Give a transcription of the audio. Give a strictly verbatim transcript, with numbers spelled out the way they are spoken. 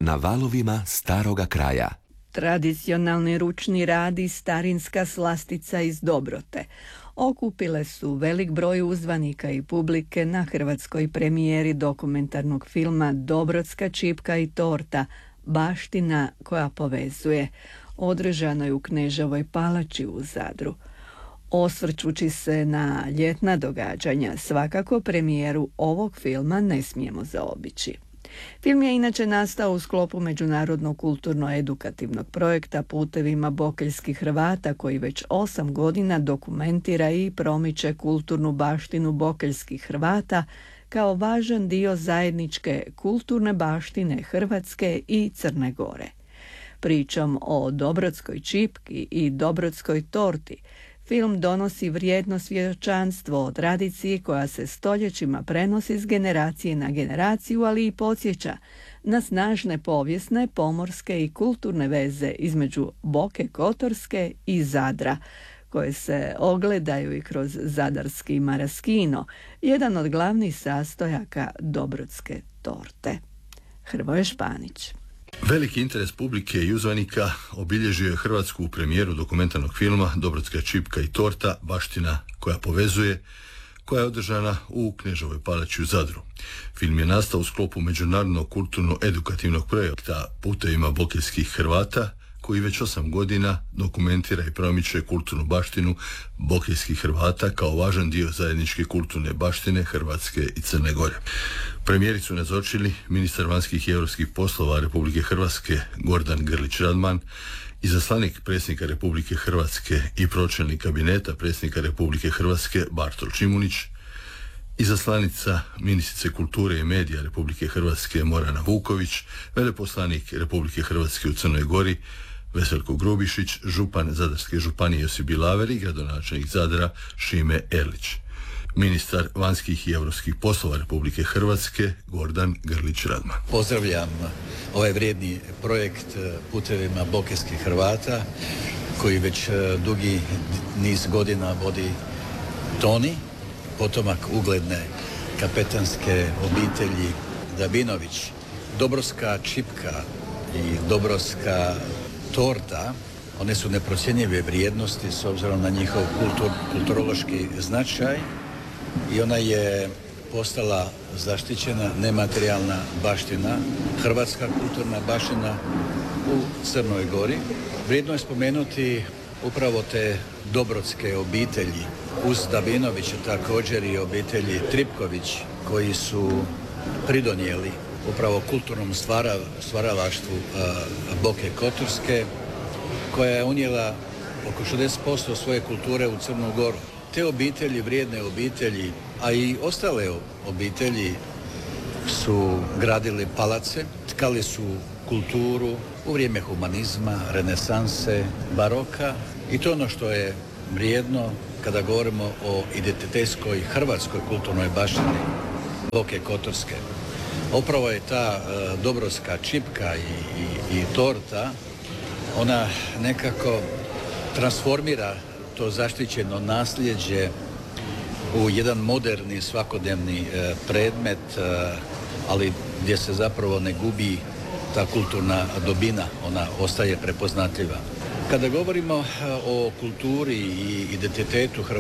Na valovima staroga kraja. Tradicionalni ručni rad i starinska slastica iz dobrote okupile su velik broj uzvanika i publike na hrvatskoj premijeri dokumentarnog filma Dobrotska čipka i torta, baština koja povezuje, održanoj u Kneževoj palači u Zadru. Osvrćući se na ljetna događanja, svakako premijeru ovog filma ne smijemo zaobići. Film je inače nastao u sklopu međunarodnog kulturno-edukativnog projekta Putevima bokeljskih Hrvata, koji već osam godina dokumentira i promiče kulturnu baštinu bokeljskih Hrvata kao važan dio zajedničke kulturne baštine Hrvatske i Crne Gore. Pričom o Dobrotskoj čipki i Dobrotskoj torti film donosi vrijedno svjedočanstvo o tradiciji koja se stoljećima prenosi s generacije na generaciju, ali i podsjeća na snažne povijesne, pomorske i kulturne veze između Boke Kotorske i Zadra, koje se ogledaju i kroz zadarski maraskino, jedan od glavnih sastojaka Dobrotske torte. Hrvoje Španić. Veliki interes publike i uzvanika obilježio je hrvatsku premijeru dokumentarnog filma Dobrotska čipka i torta, baština koja povezuje, koja je održana u Kneževoj palači u Zadru. Film je nastao u sklopu međunarodnog kulturno-edukativnog projekta Putevima bokeljskih Hrvata, koji već osam godina dokumentira i promiče kulturnu baštinu bokeljskih Hrvata kao važan dio zajedničke kulturne baštine Hrvatske i Crne Gore. Premijeri su nazočili ministar vanjskih i europskih poslova Republike Hrvatske Gordan Grlić Radman, izaslanik predsjednika Republike Hrvatske i pročelnik kabineta predsjednika Republike Hrvatske Bartol Čimunić, izaslanica ministrice kulture i medija Republike Hrvatske Morana Vuković, veleposlanik Republike Hrvatske u Crnoj Gori Veselko Grubišić, župan Zadarske županije Josip Bilaver i gradonačelnik Zadra Šime Erlić. Ministar vanjskih i europskih poslova Republike Hrvatske Gordan Grlić Radman. Pozdravljam ovaj vrijedni projekt Putevima bokeljskih Hrvata koji već dugi niz godina vodi Toni, potomak ugledne kapetanske obitelji Dabinović. Dobrotska čipka i Dobrotska torta, one su neprocjenjive vrijednosti s obzirom na njihov kultur, kulturološki značaj i ona je postala zaštićena nematerijalna baština, hrvatska kulturna baština u Crnoj Gori. Vrijedno je spomenuti upravo te dobrotske obitelji, uz Dabinovića također i obitelji Tripković, koji su pridonijeli upravo kulturnom stvara, stvaralaštvu a, Boke Kotorske, koja je unijela oko šezdeset posto svoje kulture u Crnu Goru. Te obitelji, vrijedne obitelji, a i ostale obitelji su gradili palace, tkali su kulturu u vrijeme humanizma, renesanse, baroka i to ono što je vrijedno kada govorimo o identitetskoj hrvatskoj kulturnoj baštini Boke Kotorske. Upravo je ta uh, dobrotska čipka i, i, i torta, ona nekako transformira to zaštićeno nasljeđe u jedan moderni svakodnevni uh, predmet, uh, ali gdje se zapravo ne gubi ta kulturna dobina, ona ostaje prepoznatljiva. Kada govorimo uh, o kulturi i identitetu Hrvatske,